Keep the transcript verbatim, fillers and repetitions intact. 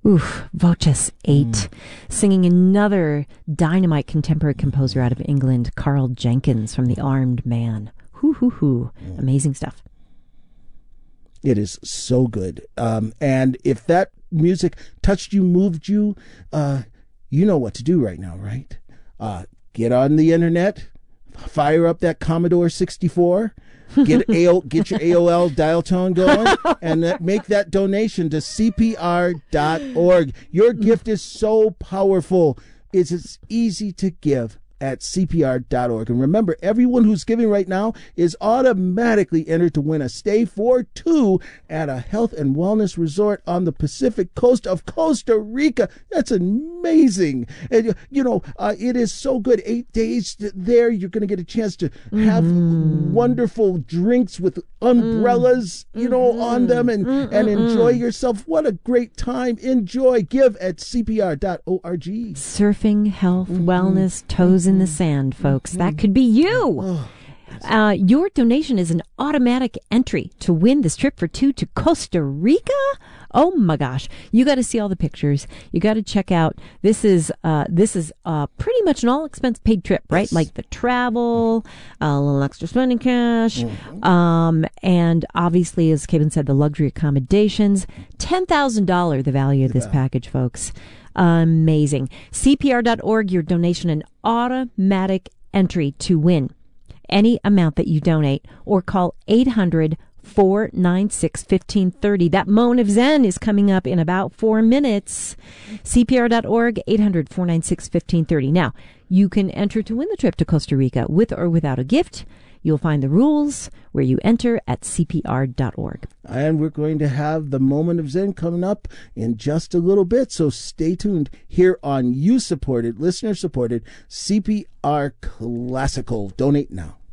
Oof, Voces eight, Mm. singing another dynamite contemporary composer out of England, Carl Jenkins from The Armed Man. Hoo, hoo, hoo. Mm. Amazing stuff. It is so good. Um, and if that music touched you, moved you, uh, you know what to do right now, right? Uh, get on the internet, fire up that Commodore sixty-four, get A O, get your A O L dial tone going, and that, make that donation to C P R dot org. Your gift is so powerful. It's, it's easy to give at C P R dot org. And remember, everyone who's giving right now is automatically entered to win a stay for two at a health and wellness resort on the Pacific coast of Costa Rica. That's amazing. And, you know, uh, it is so good. Eight days there, you're going to get a chance to have mm. wonderful drinks with umbrellas, mm. you know, mm-hmm. on them and, mm-hmm. and enjoy yourself. What a great time. Enjoy. Give at C P R dot org. Surfing, health, mm-hmm. wellness, toes in the sand, folks. Mm-hmm. That could be you. Oh. Uh, your donation is an automatic entry to win this trip for two to Costa Rica. Oh my gosh. You got to see all the pictures. You got to check out. This is, uh, this is, uh, pretty much an all expense paid trip, right? Yes. Like the travel, uh, a little extra spending cash. Mm-hmm. Um, and obviously, as Kevin said, the luxury accommodations, ten thousand dollars the value of this Yeah. package, folks. Amazing. C P R dot org, your donation, an automatic entry to win any amount that you donate, or call eight hundred, four nine six, one five three zero. That Moan of Zen is coming up in about four minutes. C P R dot org, eight hundred, four nine six, one five three zero. Now, you can enter to win the trip to Costa Rica with or without a gift. You'll find the rules where you enter at C P R dot org. And we're going to have the Moment of Zen coming up in just a little bit, so stay tuned here on you-supported, listener-supported C P R Classical. Donate now.